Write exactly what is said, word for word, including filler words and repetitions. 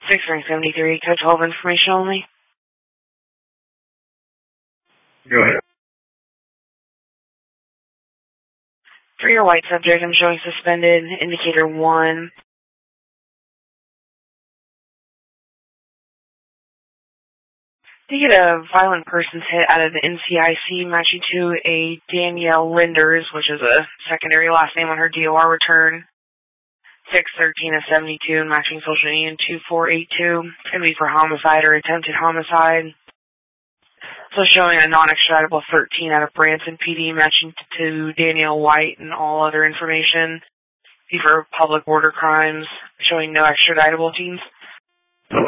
six nine seventy-three, code twelve information only. Go ahead. For your white subject, I'm showing suspended, indicator one. To get a violent person's hit out of the N C I C matching to a Danielle Linders, which is a secondary last name on her D O R return. six thirteen of seventy-two, matching social union two four eight two. It's going to be for homicide or attempted homicide. So showing a non-extraditable thirteen out of Branson P D, matching to Danielle White and all other information. Be for public order crimes, showing no extraditable teams.